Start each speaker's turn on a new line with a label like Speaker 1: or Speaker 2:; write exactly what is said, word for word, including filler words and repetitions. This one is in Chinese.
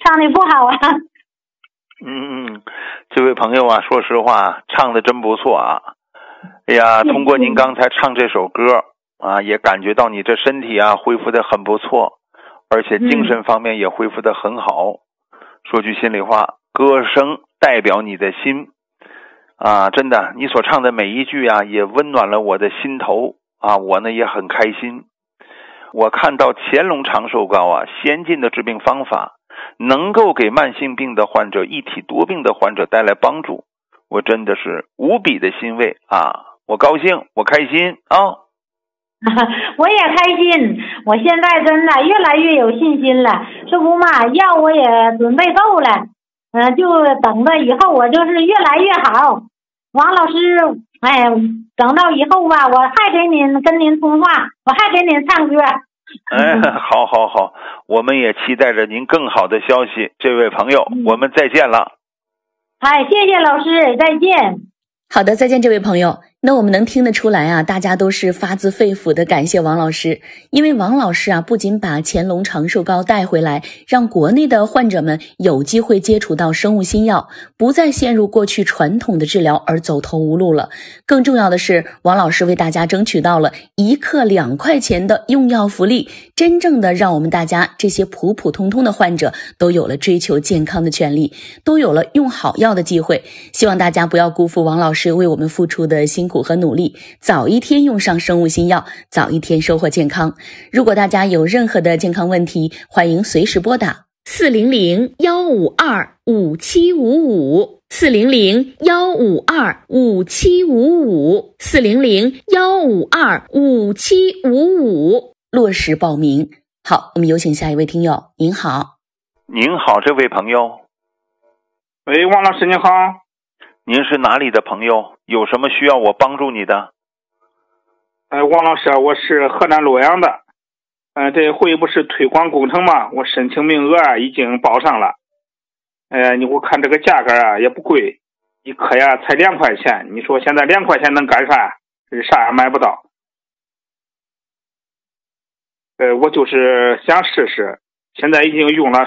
Speaker 1: 唱的不好啊。
Speaker 2: 嗯，这位朋友啊，说实话，唱的真不错啊。哎呀，通过您刚才唱这首歌啊，也感觉到你这身体啊恢复得很不错，而且精神方面也恢复得很好。说句心里话，歌声代表你的心啊，真的，你所唱的每一句啊，也温暖了我的心头啊，我呢也很开心。我看到乾隆长寿膏啊，先进的治病方法，能够给慢性病的患者、一体多病的患者带来帮助，我真的是无比的欣慰啊！我高兴，我开心啊！
Speaker 1: 我也开心，我现在真的越来越有信心了。师傅嘛，药我也准备够了，嗯、呃，就等着以后我就是越来越好。王老师，哎，等到以后吧，我还给您跟您通话，我还给您唱歌。
Speaker 2: 哎，好好好，我们也期待着您更好的消息，这位朋友，我们再见了。
Speaker 1: 哎，谢谢老师，再见。
Speaker 3: 好的，再见，这位朋友。那我们能听得出来啊，大家都是发自肺腑的感谢王老师，因为王老师啊，不仅把乾隆长寿膏带回来，让国内的患者们有机会接触到生物新药，不再陷入过去传统的治疗而走投无路了。更重要的是，王老师为大家争取到了一克两块钱的用药福利，真正的让我们大家这些普普通通的患者都有了追求健康的权利，都有了用好药的机会。希望大家不要辜负王老师为我们付出的辛苦和努力，早一天用上生物新药，早一天收获健康。如果大家有任何的健康问题，欢迎随时拨打四零零一五二五七五五 四零零一五二五七五五 四零零一五二五七五五落实报名。好，我们有请下一位听友。您好。
Speaker 2: 您好，这位朋友。
Speaker 4: 喂，王老师您好。
Speaker 2: 您是哪里的朋友？有什么需要我帮助你的？
Speaker 4: 呃，王老师，我是河南洛阳的。嗯、呃，这回不是推广工程嘛，我申请名额啊已经报上了。呃，你我看这个价格啊也不贵，一颗呀才两块钱。你说现在两块钱能干啥？这啥也买不到。呃，我就是想试试，现在已经用了